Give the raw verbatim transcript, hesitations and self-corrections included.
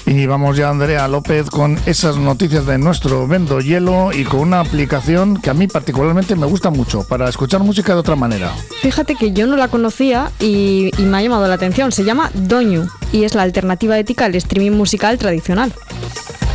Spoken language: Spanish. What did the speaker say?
Y vamos ya, Andrea López, con esas noticias de nuestro Vendo Hielo y con una aplicación que a mí particularmente me gusta mucho para escuchar música de otra manera. Fíjate que yo no la conocía y, y me ha llamado la atención. Se llama Doñu y es la alternativa ética al streaming musical tradicional.